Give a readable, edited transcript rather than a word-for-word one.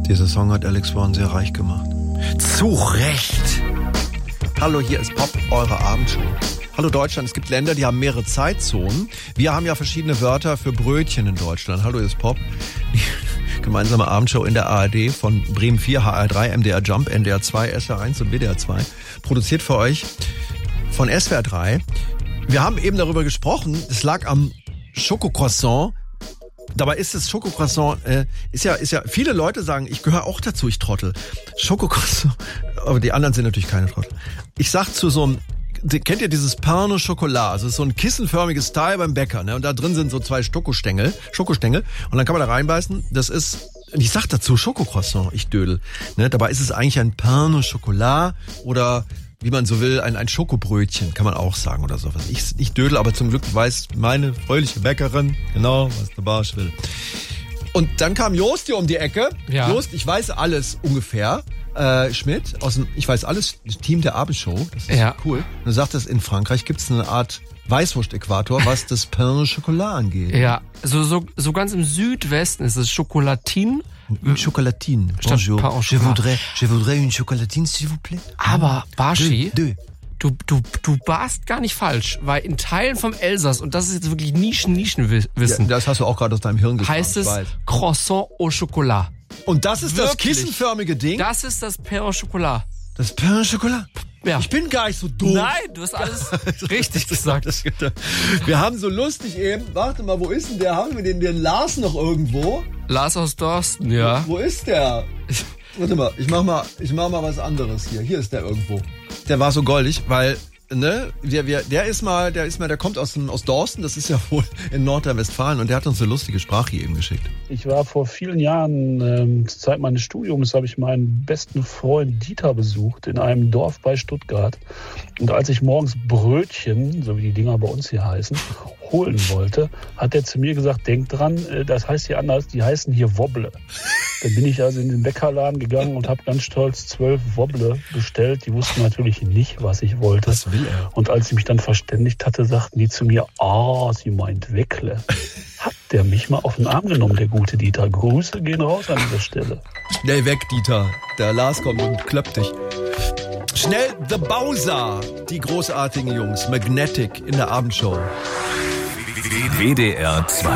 Dieser Song hat Alex Warren sehr reich gemacht. Zu Recht! Hallo, hier ist Pop, eure Abendshow. Hallo Deutschland, es gibt Länder, die haben mehrere Zeitzonen. Wir haben ja verschiedene Wörter für Brötchen in Deutschland. Hallo, hier ist Pop. Die gemeinsame Abendshow in der ARD von Bremen 4, HR3, MDR Jump, NDR 2, SWR 1 und WDR 2. Produziert für euch von SWR 3. Wir haben eben darüber gesprochen, es lag am Schokocroissant. Dabei ist das Schokocroissant, ist ja, viele Leute sagen, ich gehöre auch dazu, ich Trottel. Schokocroissant, aber die anderen sind natürlich keine Trottel. Ich sag zu so einem, kennt ihr dieses Pain au Chocolat? Also es ist so ein kissenförmiges Teil beim Bäcker, ne? Und da drin sind so 2 Schokostängel. Und dann kann man da reinbeißen. Das ist, ich sag dazu Schokocroissant, ich dödel. Ne? Dabei ist es eigentlich ein Pain au Chocolat oder, wie man so will, ein Schokobrötchen, kann man auch sagen oder sowas. Ich dödel, aber zum Glück weiß meine fröhliche Bäckerin genau, was der Barsch will. Und dann kam Jost hier um die Ecke. Ja. Jost, ich weiß alles ungefähr. Schmidt aus dem Ich weiß alles Team der Abendshow. Das ist cool. Und du sagtest, in Frankreich gibt es eine Art Weißwurst-Äquator, was das Pain au Chocolat angeht. Ja, so ganz im Südwesten ist es Chocolatine. Une chocolatine. Bonjour. Je voudrais une chocolatine, s'il vous plaît. Aber, Barschi, Deux. Du warst gar nicht falsch, weil in Teilen vom Elsass, und das ist jetzt wirklich Nischenwissen. Ja, das hast du auch gerade aus deinem Hirn gefahren. Heißt es Croissant au Chocolat. Und das ist wirklich? Das kissenförmige Ding? Das ist das Pain au Chocolat. Das Pain au Chocolat? Ja. Ich bin gar nicht so doof. Nein, du hast alles richtig gesagt. Wir haben so lustig eben, warte mal, wo ist denn der? Haben wir den Lars noch irgendwo? Lars aus Dorsten, ja. Wo ist der? Warte mal, ich mach mal was anderes hier. Hier ist der irgendwo. Der war so goldig, weil, ne, der kommt aus Dorsten, das ist ja wohl in Nordrhein-Westfalen, und der hat uns eine lustige Sprache hier eben geschickt. Ich war vor vielen Jahren, zur Zeit meines Studiums, habe ich meinen besten Freund Dieter besucht in einem Dorf bei Stuttgart. Und als ich morgens Brötchen, so wie die Dinger bei uns hier heißen, holen wollte, hat er zu mir gesagt, denk dran, das heißt hier anders, die heißen hier Wobble. Dann bin ich also in den Bäckerladen gegangen und habe ganz stolz 12 Wobble bestellt. Die wussten natürlich nicht, was ich wollte. Was will er? Und als ich mich dann verständigt hatte, sagten die zu mir, sie meint Weckle. Hat der mich mal auf den Arm genommen, der gute Dieter. Grüße gehen raus an dieser Stelle. Schnell weg, Dieter. Der Lars kommt und kloppt dich. Schnell The Bowser, die großartigen Jungs. Magnetic in der Abendshow. WDR 2